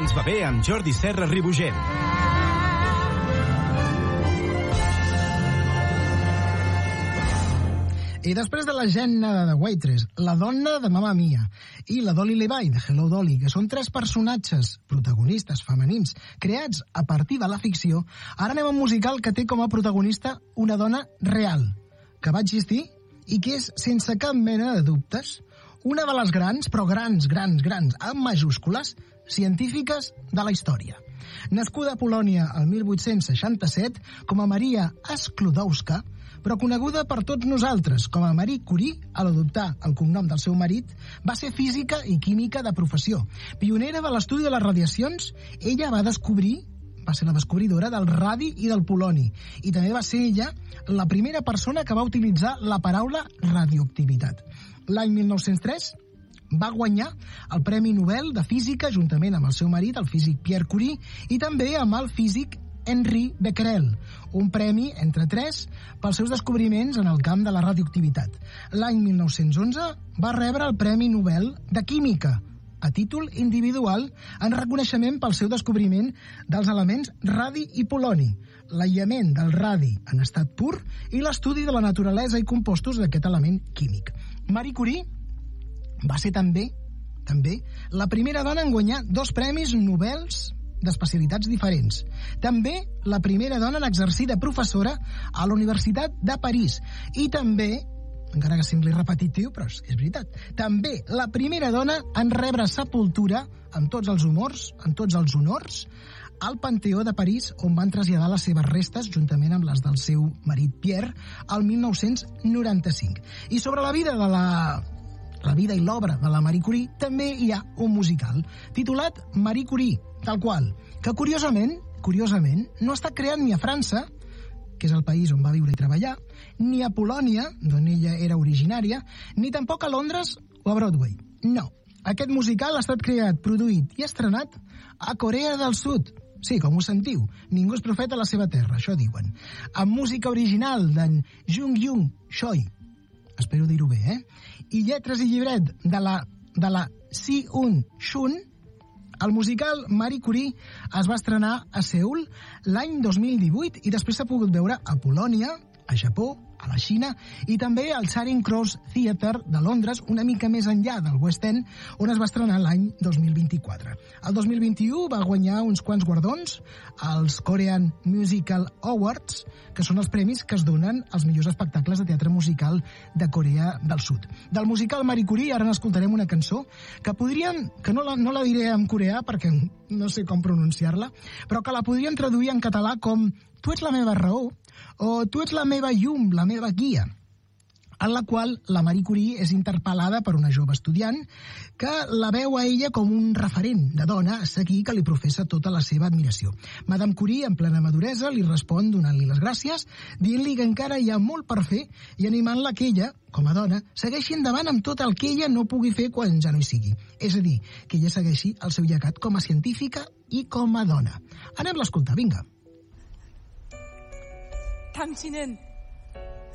ens va bé amb Jordi Serra Ribugent. I després de la Jenna de The Waitress, la dona de Mamma Mia i la Dolly Levi de Hello Dolly, que són tres personatges protagonistes femenins creats a partir de la ficció, ara anem a un musical que té com a protagonista una dona real, que va existir i que és, sense cap mena de dubtes, una de les grans, però grans, amb majúscules, científiques de la història. Nascuda a Polònia el 1867 com a Maria Sklodowska, però coneguda per tots nosaltres com a Marie Curie, a l'adoptar el cognom del seu marit, va ser física i química de professió. Pionera de l'estudi de les radiacions, ella va ser la descobridora del radi i del poloni, i també va ser ella la primera persona que va utilitzar la paraula radioactivitat. L'any 1903 va guanyar el Premi Nobel de Física juntament amb el seu marit, el físic Pierre Curie, i també amb el físic Henri Becquerel, un premi entre tres pels seus descobriments en el camp de la radioactivitat. L'any 1911 va rebre el Premi Nobel de Química, a títol individual, en reconeixement pel seu descobriment dels elements radi i poloni, l'aïllament del radi en estat pur i l'estudi de la naturalesa i compostos d'aquest element químic. Marie Curie va ser també la primera dona en guanyar 2 premis Nobel d'especialitats diferents. També la primera dona en exercir de professora a la Universitat de París. I també, encara que sembli repetitiu, però és veritat, també la primera dona en rebre sepultura amb tots els honors al Panteó de París, on van traslladar les seves restes juntament amb les del seu marit Pierre el 1995. I sobre la vida i l'obra de la Marie Curie també hi ha un musical titulat Marie Curie, tal qual, que curiosament no està creat ni a França, que és el país on va viure i treballar, ni a Polònia, d'on ella era originària, ni tampoc a Londres o a Broadway. No, aquest musical ha estat creat, produït i estrenat a Corea del Sud. Sí, com ho sentiu, ningú és profeta a la seva terra, això diuen. Amb música original d'en Jung Choi, espero dir-ho bé, i lletres i llibret de la Si-un Shun. El musical Marie Curie es va estrenar a Seül l'any 2018 i després s'ha pogut veure a Polònia, a Japó, a la Xina i també al Charing Cross Theatre de Londres, una mica més enllà del West End, on es va estrenar l'any 2024. El 2021 va guanyar uns quants guardons als Korean Musical Awards, que són els premis que es donen als millors espectacles de teatre musical de Corea del Sud. Del musical Marie Curie ara n'escoltarem una cançó que no la diré en coreà perquè no sé com pronunciar-la, però que la podríem traduir en català com Tu ets la meva raó o Tu ets la meva llum, la meva guia, en la qual la Marie Curie és interpel·lada per una jove estudiant que la veu a ella com un referent de dona a seguir que li professa tota la seva admiració. Madame Curie, en plena maduresa, li respon donant-li les gràcies, dient-li que encara hi ha molt per fer i animant-la que ella, com a dona, segueixi endavant amb tot el que ella no pugui fer quan ja no hi sigui. És a dir, que ella segueixi el seu llegat com a científica i com a dona. Anem-la a escoltar, vinga. 당신은